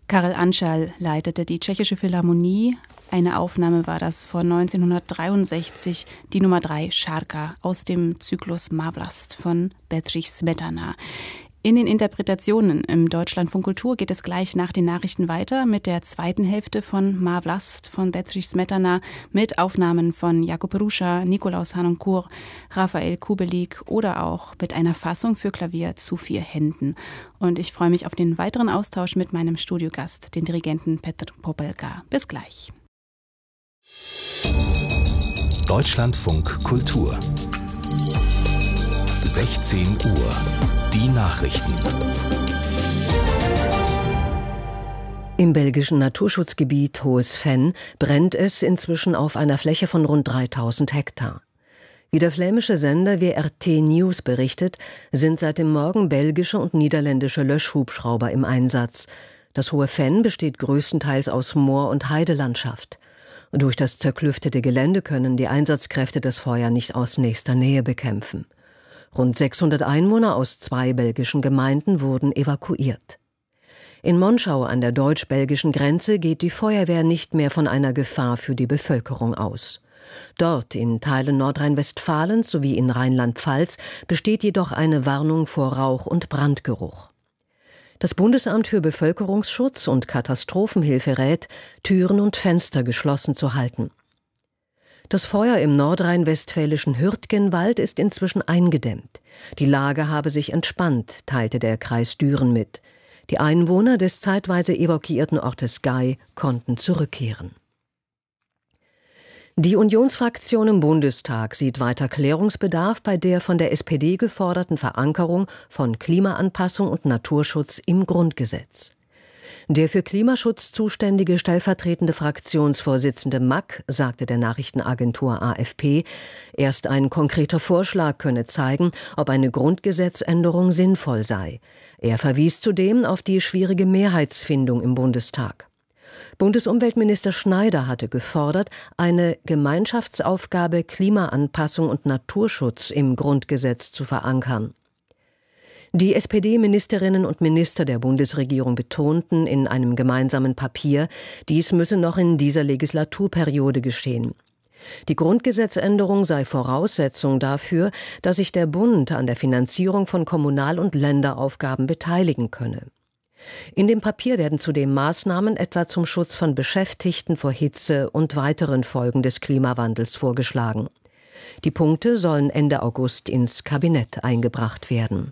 Karel Anschal leitete die Tschechische Philharmonie. Eine Aufnahme war das von 1963, die Nummer 3 Šárka aus dem Zyklus Má vlast von Bedřich Smetana. In den Interpretationen im Deutschlandfunk Kultur geht es gleich nach den Nachrichten weiter mit der zweiten Hälfte von Má vlast von Bedřich Smetana mit Aufnahmen von Jakub Hruša, Nikolaus Harnoncourt, Raphael Kubelik oder auch mit einer Fassung für Klavier zu 4 Händen. Und ich freue mich auf den weiteren Austausch mit meinem Studiogast, den Dirigenten Petr Popelka. Bis gleich. Deutschlandfunk Kultur 16 Uhr. Die Nachrichten. Im belgischen Naturschutzgebiet Hohes Venn brennt es inzwischen auf einer Fläche von rund 3000 Hektar. Wie der flämische Sender WRT News berichtet, sind seit dem Morgen belgische und niederländische Löschhubschrauber im Einsatz. Das Hohe Venn besteht größtenteils aus Moor- und Heidelandschaft. Durch das zerklüftete Gelände können die Einsatzkräfte das Feuer nicht aus nächster Nähe bekämpfen. Rund 600 Einwohner aus 2 belgischen Gemeinden wurden evakuiert. In Monschau an der deutsch-belgischen Grenze geht die Feuerwehr nicht mehr von einer Gefahr für die Bevölkerung aus. Dort, in Teilen Nordrhein-Westfalens sowie in Rheinland-Pfalz, besteht jedoch eine Warnung vor Rauch- und Brandgeruch. Das Bundesamt für Bevölkerungsschutz und Katastrophenhilfe rät, Türen und Fenster geschlossen zu halten. Das Feuer im nordrhein-westfälischen Hürtgenwald ist inzwischen eingedämmt. Die Lage habe sich entspannt, teilte der Kreis Düren mit. Die Einwohner des zeitweise evakuierten Ortes Gay konnten zurückkehren. Die Unionsfraktion im Bundestag sieht weiter Klärungsbedarf bei der von der SPD geforderten Verankerung von Klimaanpassung und Naturschutz im Grundgesetz. Der für Klimaschutz zuständige stellvertretende Fraktionsvorsitzende Mack sagte der Nachrichtenagentur AFP, erst ein konkreter Vorschlag könne zeigen, ob eine Grundgesetzänderung sinnvoll sei. Er verwies zudem auf die schwierige Mehrheitsfindung im Bundestag. Bundesumweltminister Schneider hatte gefordert, eine Gemeinschaftsaufgabe Klimaanpassung und Naturschutz im Grundgesetz zu verankern. Die SPD-Ministerinnen und Minister der Bundesregierung betonten in einem gemeinsamen Papier, dies müsse noch in dieser Legislaturperiode geschehen. Die Grundgesetzänderung sei Voraussetzung dafür, dass sich der Bund an der Finanzierung von Kommunal- und Länderaufgaben beteiligen könne. In dem Papier werden zudem Maßnahmen etwa zum Schutz von Beschäftigten vor Hitze und weiteren Folgen des Klimawandels vorgeschlagen. Die Punkte sollen Ende August ins Kabinett eingebracht werden.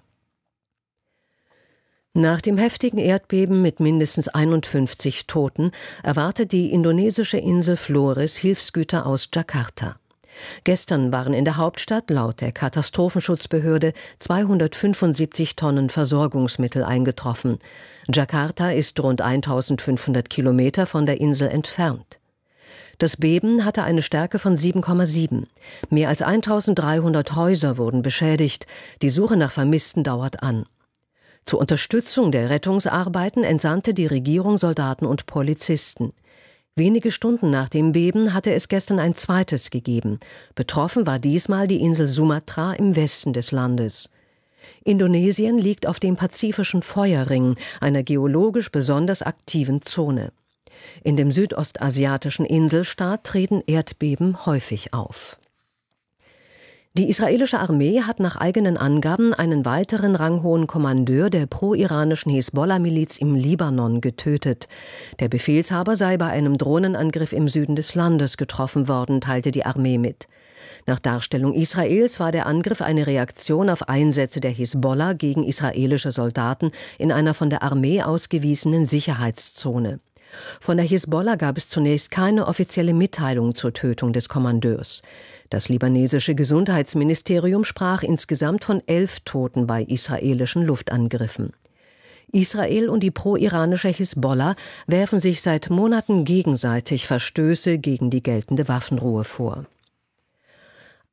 Nach dem heftigen Erdbeben mit mindestens 51 Toten erwartet die indonesische Insel Flores Hilfsgüter aus Jakarta. Gestern waren in der Hauptstadt laut der Katastrophenschutzbehörde 275 Tonnen Versorgungsmittel eingetroffen. Jakarta ist rund 1500 Kilometer von der Insel entfernt. Das Beben hatte eine Stärke von 7,7. Mehr als 1300 Häuser wurden beschädigt. Die Suche nach Vermissten dauert an. Zur Unterstützung der Rettungsarbeiten entsandte die Regierung Soldaten und Polizisten. Wenige Stunden nach dem Beben hatte es gestern ein zweites gegeben. Betroffen war diesmal die Insel Sumatra im Westen des Landes. Indonesien liegt auf dem Pazifischen Feuerring, einer geologisch besonders aktiven Zone. In dem südostasiatischen Inselstaat treten Erdbeben häufig auf. Die israelische Armee hat nach eigenen Angaben einen weiteren ranghohen Kommandeur der pro-iranischen Hisbollah-Miliz im Libanon getötet. Der Befehlshaber sei bei einem Drohnenangriff im Süden des Landes getroffen worden, teilte die Armee mit. Nach Darstellung Israels war der Angriff eine Reaktion auf Einsätze der Hisbollah gegen israelische Soldaten in einer von der Armee ausgewiesenen Sicherheitszone. Von der Hisbollah gab es zunächst keine offizielle Mitteilung zur Tötung des Kommandeurs. Das libanesische Gesundheitsministerium sprach insgesamt von 11 Toten bei israelischen Luftangriffen. Israel und die pro-iranische Hisbollah werfen sich seit Monaten gegenseitig Verstöße gegen die geltende Waffenruhe vor.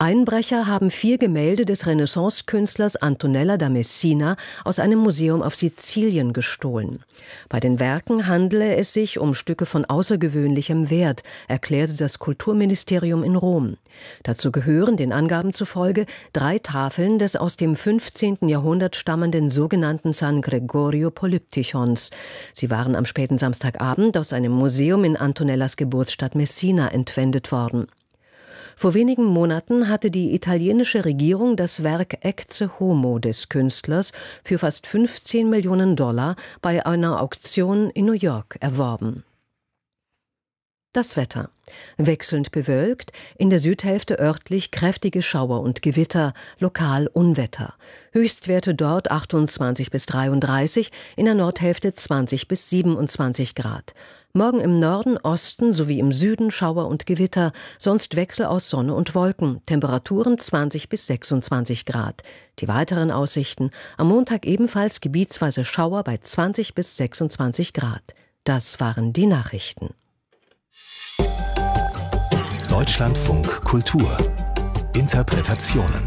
Einbrecher haben 4 Gemälde des Renaissance-Künstlers Antonella da Messina aus einem Museum auf Sizilien gestohlen. Bei den Werken handele es sich um Stücke von außergewöhnlichem Wert, erklärte das Kulturministerium in Rom. Dazu gehören den Angaben zufolge 3 Tafeln des aus dem 15. Jahrhundert stammenden sogenannten San Gregorio Polyptychons. Sie waren am späten Samstagabend aus einem Museum in Antonellas Geburtsstadt Messina entwendet worden. Vor wenigen Monaten hatte die italienische Regierung das Werk Ecce Homo des Künstlers für fast 15 Millionen $ bei einer Auktion in New York erworben. Das Wetter. Wechselnd bewölkt, in der Südhälfte örtlich kräftige Schauer und Gewitter, lokal Unwetter. Höchstwerte dort 28 bis 33, in der Nordhälfte 20 bis 27 Grad. Morgen im Norden, Osten sowie im Süden Schauer und Gewitter, sonst Wechsel aus Sonne und Wolken, Temperaturen 20 bis 26 Grad. Die weiteren Aussichten: am Montag ebenfalls gebietsweise Schauer bei 20 bis 26 Grad. Das waren die Nachrichten. Deutschlandfunk Kultur. Interpretationen.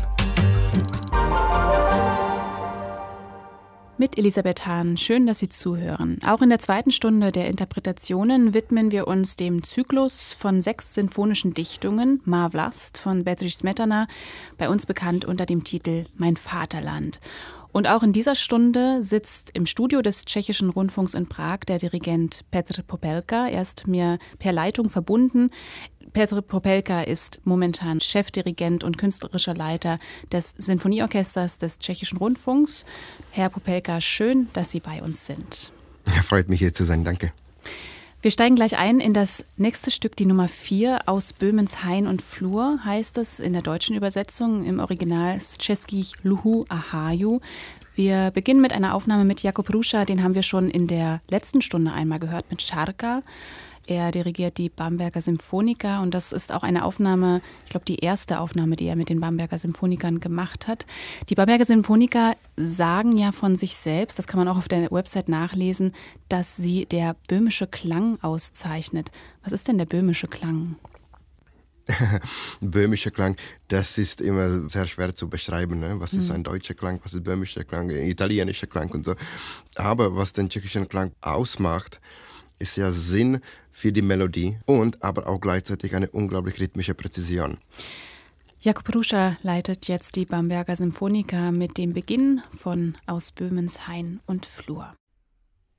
Mit Elisabeth Hahn, schön, dass Sie zuhören. Auch in der zweiten Stunde der Interpretationen widmen wir uns dem Zyklus von 6 sinfonischen Dichtungen, Má vlast von Bedřich Smetana, bei uns bekannt unter dem Titel Mein Vaterland. Und auch in dieser Stunde sitzt im Studio des Tschechischen Rundfunks in Prag der Dirigent Petr Popelka. Er ist mir per Leitung verbunden. Petr Popelka ist momentan Chefdirigent und künstlerischer Leiter des Sinfonieorchesters des Tschechischen Rundfunks. Herr Popelka, schön, dass Sie bei uns sind. Ja, freut mich, hier zu sein. Danke. Wir steigen gleich ein in das nächste Stück, die Nummer 4, aus Böhmens Hain und Flur, heißt es in der deutschen Übersetzung, im Original z českých luhů a hájů. Wir beginnen mit einer Aufnahme mit Jakub Ruša, den haben wir schon in der letzten Stunde einmal gehört, mit Šárka. Er dirigiert die Bamberger Symphoniker und das ist auch eine Aufnahme, ich glaube die erste Aufnahme, die er mit den Bamberger Symphonikern gemacht hat. Die Bamberger Symphoniker sagen ja von sich selbst, das kann man auch auf der Website nachlesen, dass sie der böhmische Klang auszeichnet. Was ist denn der böhmische Klang? Böhmischer Klang, das ist immer sehr schwer zu beschreiben. Ne? Was ist ein deutscher Klang, was ist böhmischer Klang, italienischer Klang und so. Aber was den tschechischen Klang ausmacht, ist ja Sinn für die Melodie und aber auch gleichzeitig eine unglaublich rhythmische Präzision. Jakub Ruša leitet jetzt die Bamberger Symphoniker mit dem Beginn von Aus Böhmens Hain und Flur.